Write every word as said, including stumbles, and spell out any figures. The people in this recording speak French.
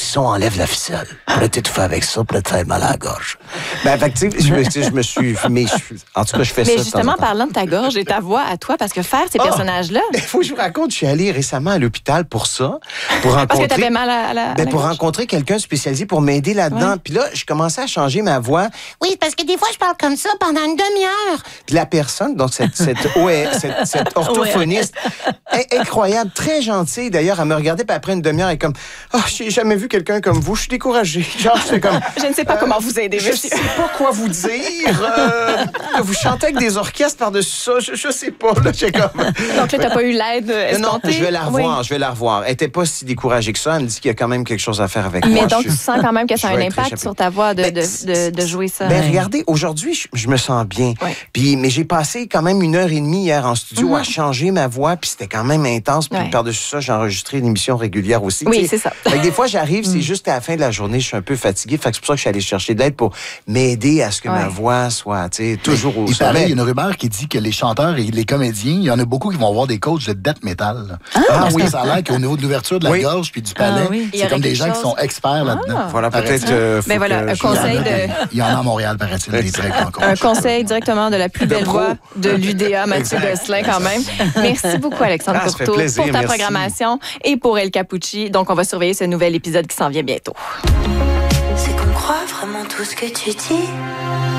son enlève la ficelle. Pour être étouffé avec ça, pour te faire mal à la gorge. Ben, fait que, tu sais, je me, je me suis... Mais je, en tout cas, je fais Mais ça. justement, parlant de ta gorge et ta voix à toi, parce que faire ces oh, personnages-là... Il faut que je vous raconte, je suis allé récemment à l'hôpital pour ça. Pour rencontrer, parce que t'avais mal à, à la, ben, à la pour gorge? rencontrer quelqu'un spécialisé pour m'aider là-dedans. Ouais. Puis là, je commençais à changer ma voix. Oui, parce que des fois, je parle comme ça pendant une demi-heure. Puis la personne, donc cette, cette, ouais, cette, cette orthophoniste, ouais. incroyable, très gentille. D'ailleurs, elle me regardait, puis après une demi-heure, elle est comme, oh, j'ai jamais vu quelqu'un comme vous, je suis découragée. Genre, j'étais comme, je ne sais pas euh, comment vous aider, je monsieur. Je sais pas quoi vous dire. Euh, que vous chantez avec des orchestres par-dessus ça, je, je sais pas. Là, j'ai comme... Donc là, t'as pas eu l'aide escomptée? Non, je vais la revoir, oui. je vais la revoir. Elle était pas si découragée que ça. Elle me dit qu'il y a quand même quelque chose à faire avec mais moi. Mais donc, je, tu sens quand même que ça a un impact très sur ta voix de, ben, de, de, de jouer ça. Ben, regardez, aujourd'hui, je, je me sens bien. Ouais. Puis, mais j'ai passé quand même une heure et demie hier en studio mm-hmm. à changer ma voix, puis c'était quand même intense. Puis ouais. par-dessus ça, j'ai enregistré une émission régulière aussi. Oui, c'est ça. Fait que des fois, j'arrive, c'est juste à la fin de la journée, je suis un peu fatigué. Fait que c'est pour ça que je suis allé chercher de l'aide pour m'aider à ce que ouais. ma voix soit, tu sais, toujours au il sommet. paraît, il y a une rumeur qui dit que les chanteurs et les comédiens, il y en a beaucoup qui vont avoir des coachs de death metal. Ah, Parce oui. que ça a l'air qu'au niveau de l'ouverture de la oui. gorge puis du palais, ah, oui. c'est comme des gens chose... qui sont experts ah. là-dedans. Voilà, peut-être... Euh, ben voilà, un conseil de... Il y en a à Montréal, paraît-il, des très grands coachs. Un conseil directement de la plus belle voix de l'U D A, Mathieu Gosselin, quand même. Merci beaucoup, Alexandre ah, Courteau, plaisir, pour ta merci. programmation et pour El Capucci. Donc, on va surveiller ce nouvel épisode qui s'en vient bientôt. C'est qu'on croit vraiment tout ce que tu dis.